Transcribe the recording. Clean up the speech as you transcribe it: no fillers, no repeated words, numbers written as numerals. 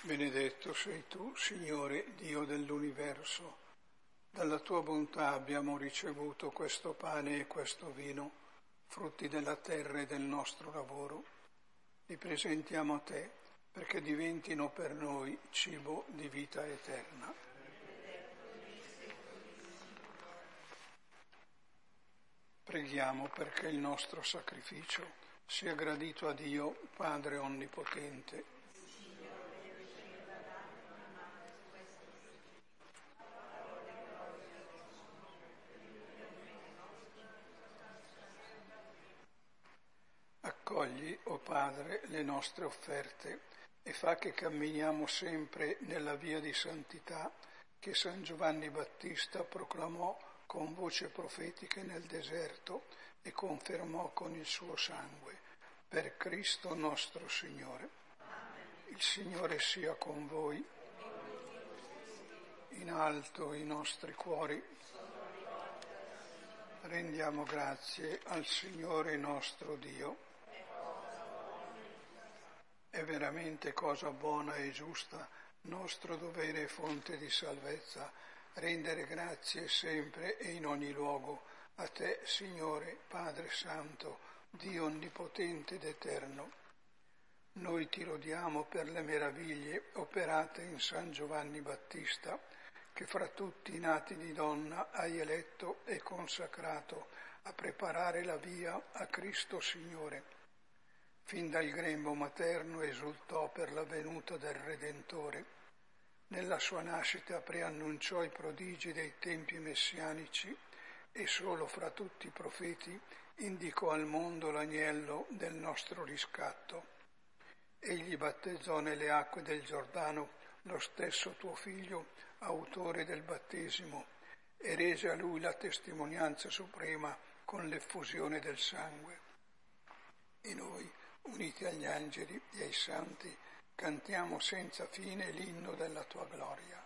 Benedetto sei tu, Signore, Dio dell'universo. Dalla tua bontà abbiamo ricevuto questo pane e questo vino, frutti della terra e del nostro lavoro. Li presentiamo a te perché diventino per noi cibo di vita eterna. Preghiamo perché il nostro sacrificio sia gradito a Dio, Padre Onnipotente. Accogli, o Padre, le nostre offerte e fa che camminiamo sempre nella via di santità che San Giovanni Battista proclamò con voce profetica nel deserto e confermò con il suo sangue. Per Cristo nostro Signore. Il Signore sia con voi. In alto i nostri cuori. Rendiamo grazie al Signore nostro Dio. È veramente cosa buona e giusta, nostro dovere e fonte di salvezza, rendere grazie sempre e in ogni luogo a te, Signore, Padre Santo, Dio Onnipotente ed Eterno. Noi ti lodiamo per le meraviglie operate in San Giovanni Battista, che fra tutti i nati di donna hai eletto e consacrato a preparare la via a Cristo Signore. Fin dal grembo materno esultò per la venuta del Redentore. Nella sua nascita preannunciò i prodigi dei tempi messianici e solo fra tutti i profeti indicò al mondo l'agnello del nostro riscatto. Egli battezzò nelle acque del Giordano lo stesso tuo figlio, autore del battesimo, e rese a lui la testimonianza suprema con l'effusione del sangue. E noi, uniti agli angeli e ai santi, cantiamo senza fine l'inno della tua gloria.